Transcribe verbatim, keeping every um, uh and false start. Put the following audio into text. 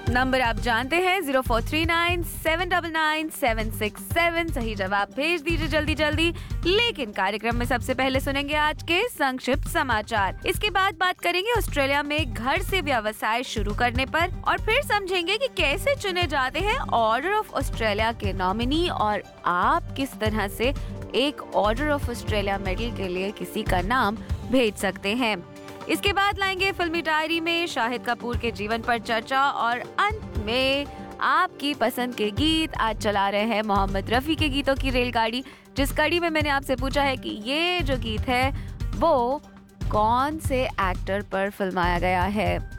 Number आप जानते हैं, zero four three nine seven nine nine seven six seven. सही जवाब भेज दीजिए जल्दी जल्दी। लेकिन कार्यक्रम में सबसे पहले सुनेंगे आज के संक्षिप्त समाचार। इसके बाद बात करेंगे ऑस्ट्रेलिया में घर से व्यवसाय शुरू करने पर, और फिर समझेंगे कि कैसे चुने जाते हैं ऑर्डर ऑफ ऑस्ट्रेलिया के नॉमिनी, और आप किस तरह से एक ऑर्डर ऑफ ऑस्ट्रेलिया मेडल के लिए किसी का नाम भेज सकते हैं। इसके बाद लाएंगे फिल्मी डायरी में शाहिद कपूर के जीवन पर चर्चा, और अंत में आपकी पसंद के गीत। आज चला रहे हैं मोहम्मद रफी के गीतों की रेलगाड़ी, जिस कड़ी में मैंने आपसे पूछा है कि ये जो गीत है वो कौन से एक्टर पर फिल्माया गया है।